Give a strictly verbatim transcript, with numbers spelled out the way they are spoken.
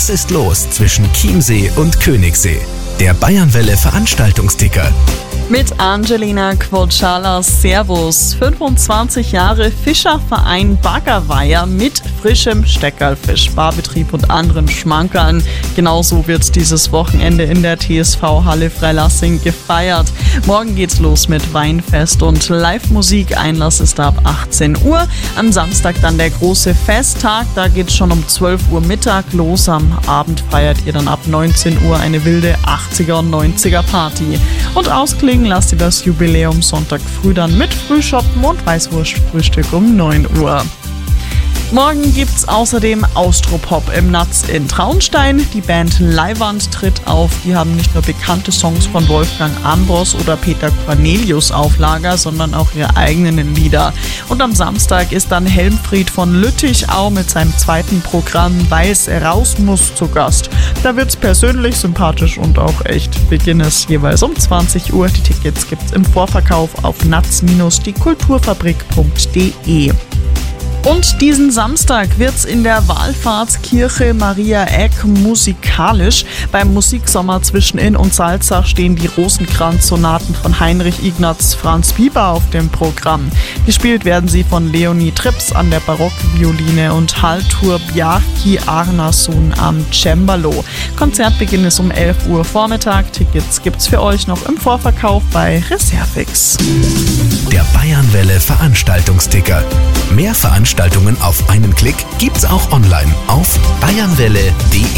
Was ist los zwischen Chiemsee und Königssee? Der Bayernwelle Veranstaltungsticker. Mit Angelina Quocciala. Servus. fünfundzwanzig Jahre Fischerverein Baggerweiher mit frischem Steckerlfisch, Barbetrieb und anderen Schmankerln. Genauso wird dieses Wochenende in der T S V-Halle Freilassing gefeiert. Morgen geht's los mit Weinfest und Live-Musik. Einlass ist ab achtzehn Uhr. Am Samstag dann der große Festtag. Da geht's schon um zwölf Uhr Mittag los. Am Abend feiert ihr dann ab neunzehn Uhr eine wilde achtziger und neunziger Party. Und ausklingen lasst ihr das Jubiläum Sonntag früh dann mit Frühschoppen und Weißwurstfrühstück um neun Uhr. Morgen gibt's außerdem Austropop im Natz in Traunstein. Die Band Leiwand tritt auf. Die haben nicht nur bekannte Songs von Wolfgang Ambros oder Peter Cornelius auf Lager, sondern auch ihre eigenen Lieder. Und am Samstag ist dann Helmfried von Lüttichau mit seinem zweiten Programm Weil's raus muss zu Gast. Da wird's persönlich, sympathisch und auch echt. Beginn ist jeweils um zwanzig Uhr. Die Tickets gibt's im Vorverkauf auf natz die kulturfabrik punkt de. Und diesen Samstag wird's in der Wallfahrtskirche Maria Eck musikalisch. Beim Musiksommer zwischen Inn und Salzach stehen die Rosenkranz-Sonaten von Heinrich Ignaz Franz Bieber auf dem Programm. Gespielt werden sie von Leonie Trips an der Barockvioline und Haltur Bjarki Arnason am Cembalo. Konzertbeginn ist um elf Uhr Vormittag. Tickets gibt's für euch noch im Vorverkauf bei Reservix. Der Bayernwelle Veranstaltungsticker. Mehr Veranstaltungen auf einen Klick gibt's auch online auf bayernwelle punkt de.